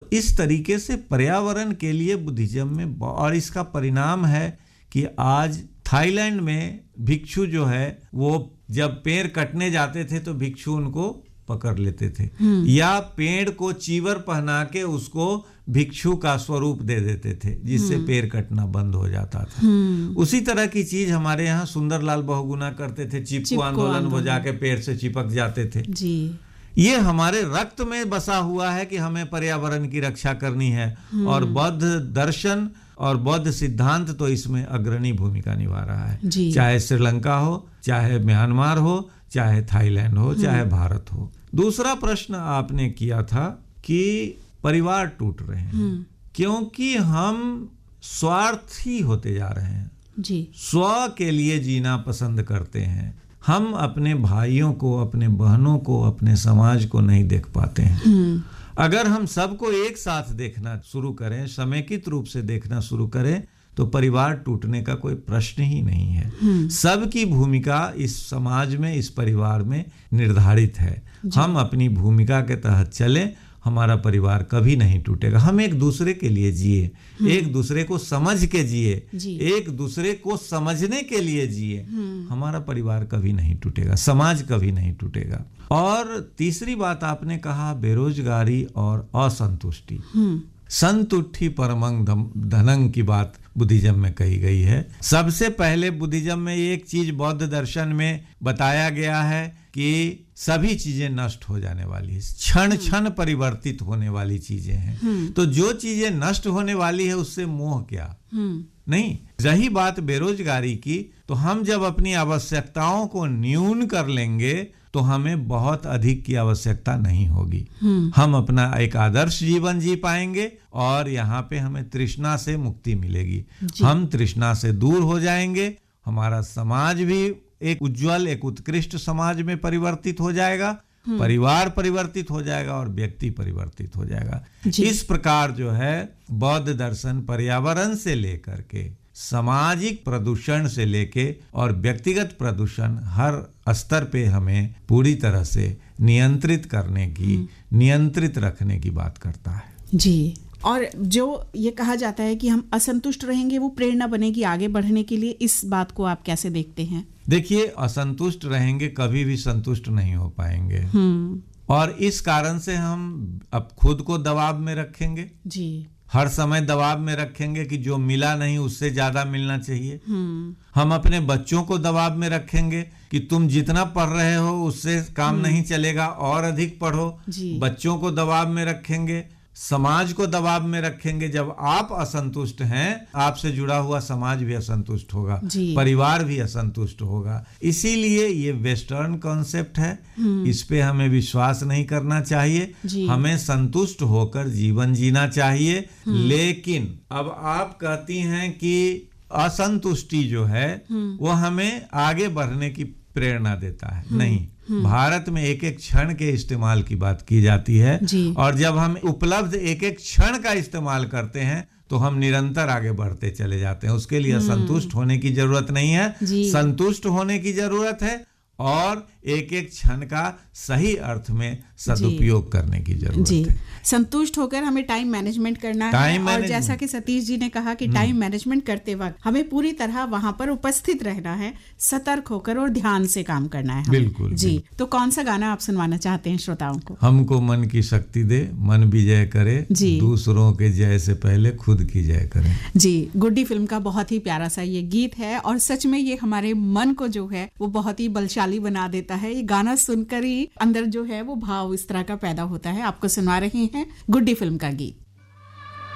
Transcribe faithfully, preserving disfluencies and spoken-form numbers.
इस तरीके से पर्यावरण के लिए बुद्धिज्म में, और इसका परिणाम है कि आज थाईलैंड में भिक्षु जो है वो जब पेड़ कटने जाते थे तो भिक्षु उनको पकड़ लेते थे, या पेड़ को चीवर पहना के उसको भिक्षु का स्वरूप दे देते थे, जिससे पेड़ कटना बंद हो जाता था। उसी तरह की चीज हमारे यहाँ सुंदरलाल बहुगुणा करते थे, चिपको आंदोलन, वो जाके पेड़ से चिपक जाते थे जी। ये हमारे रक्त में बसा हुआ है कि हमें पर्यावरण की रक्षा करनी है, और बौद्ध दर्शन और बौद्ध सिद्धांत तो इसमें अग्रणी भूमिका निभा रहा है, चाहे श्रीलंका हो, चाहे म्यांमार हो, चाहे थाईलैंड हो, चाहे भारत हो। दूसरा प्रश्न आपने किया था कि परिवार टूट रहे हैं क्योंकि हम स्वार्थी होते जा रहे हैं जी। स्व के लिए जीना पसंद करते हैं, हम अपने भाइयों को, अपने बहनों को, अपने समाज को नहीं देख पाते हैं। अगर हम सबको एक साथ देखना शुरू करें, समेकित रूप से देखना शुरू करें, तो परिवार टूटने का कोई प्रश्न ही नहीं है। सबकी भूमिका इस समाज में, इस परिवार में निर्धारित है। हम अपनी भूमिका के तहत चलें, हमारा परिवार कभी नहीं टूटेगा। हम एक दूसरे के लिए जिए, एक दूसरे को समझ के जिए, एक दूसरे को समझने के लिए जिए, हमारा परिवार कभी नहीं टूटेगा, समाज कभी नहीं टूटेगा। और तीसरी बात आपने कहा बेरोजगारी और असंतुष्टि। संतुष्टि परमं धनंग की बात बुद्धिज्म में कही गई है। सबसे पहले बुद्धिज्म में एक चीज बौद्ध दर्शन में बताया गया है कि सभी चीजें नष्ट हो जाने वाली है, क्षण क्षण परिवर्तित होने वाली चीजें हैं। तो जो चीजें नष्ट होने वाली है उससे मोह क्या नहीं। रही बात बेरोजगारी की, तो हम जब अपनी आवश्यकताओं को न्यून कर लेंगे तो हमें बहुत अधिक की आवश्यकता नहीं होगी। हम अपना एक आदर्श जीवन जी पाएंगे और यहाँ पे हमें तृष्णा से मुक्ति मिलेगी। हम तृष्णा से दूर हो जाएंगे, हमारा समाज भी एक उज्जवल, एक उत्कृष्ट समाज में परिवर्तित हो जाएगा, परिवार परिवर्तित हो जाएगा और व्यक्ति परिवर्तित हो जाएगा। इस प्रकार जो है बौद्ध दर्शन पर्यावरण से लेकर के, सामाजिक प्रदूषण से लेके और व्यक्तिगत प्रदूषण हर स्तर पे हमें पूरी तरह से नियंत्रित करने की, नियंत्रित रखने की बात करता है जी। और जो ये कहा जाता है कि हम असंतुष्ट रहेंगे वो प्रेरणा बनेगी आगे बढ़ने के लिए, इस बात को आप कैसे देखते हैं? देखिए, असंतुष्ट रहेंगे कभी भी संतुष्ट नहीं हो पाएंगे, और इस कारण से हम अब खुद को दबाव में रखेंगे जी। हर समय दबाव में रखेंगे कि जो मिला नहीं उससे ज्यादा मिलना चाहिए। हम अपने बच्चों को दबाव में रखेंगे कि तुम जितना पढ़ रहे हो उससे काम नहीं चलेगा, और अधिक पढ़ो। बच्चों को दबाव में रखेंगे, समाज को दबाव में रखेंगे। जब आप असंतुष्ट हैं, आपसे जुड़ा हुआ समाज भी असंतुष्ट होगा, परिवार भी असंतुष्ट होगा। इसीलिए ये वेस्टर्न कॉन्सेप्ट है, इस पे हमें विश्वास नहीं करना चाहिए। हमें संतुष्ट होकर जीवन जीना चाहिए। लेकिन अब आप कहती हैं कि असंतुष्टि जो है वो हमें आगे बढ़ने की प्रेरणा देता है। नहीं, भारत में एक एक क्षण के इस्तेमाल की बात की जाती है, और जब हम उपलब्ध एक एक क्षण का इस्तेमाल करते हैं तो हम निरंतर आगे बढ़ते चले जाते हैं। उसके लिए संतुष्ट होने की जरूरत नहीं है, संतुष्ट होने की जरूरत है, और एक एक क्षण का सही अर्थ में सदुपयोग करने की जरूरत है। संतुष्ट होकर हमें टाइम मैनेजमेंट करना है, और जैसा कि सतीश जी ने कहा कि टाइम मैनेजमेंट करते वक्त हमें पूरी तरह वहां पर उपस्थित रहना है, सतर्क होकर और ध्यान से काम करना है। बिल्कुल जी बिल्कुल। तो कौन सा गाना आप सुनवाना चाहते हैं श्रोताओं को? हमको मन की शक्ति दे, मन विजय करे, दूसरों के जय से पहले खुद की जय करे। जी, गुड्डी फिल्म का बहुत ही प्यारा सा ये गीत है, और सच में ये हमारे मन को जो है वो बहुत ही बलशाली बना देता है। ये गाना सुनकर ही अंदर जो है वो भाव इस तरह का पैदा होता है। आपको सुना रहे हैं गुड्डी फिल्म का गीत।